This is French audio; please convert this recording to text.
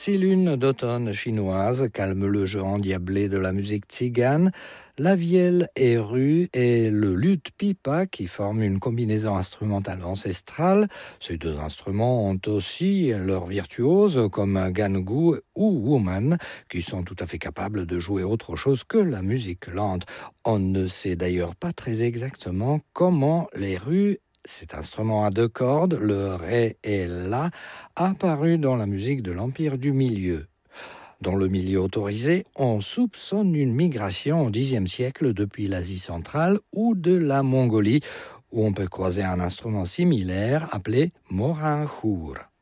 Si lune d'automne chinoise calme le jeu endiablé de la musique tzigane, la vielle et rue et le luth pipa qui forment une combinaison instrumentale ancestrale. Ces deux instruments ont aussi leurs virtuoses comme gangu ou woman qui sont tout à fait capables de jouer autre chose que la musique lente. On ne sait d'ailleurs pas très exactement comment les rues, cet instrument à deux cordes, le ré et la, a apparu dans la musique de l'Empire du Milieu. Dans le milieu autorisé, on soupçonne une migration au Xe siècle depuis l'Asie centrale ou de la Mongolie, où on peut croiser un instrument similaire appelé morinkhur.